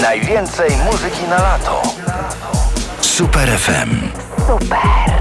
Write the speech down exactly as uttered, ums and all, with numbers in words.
Najwięcej muzyki na lato. Super F M. Super.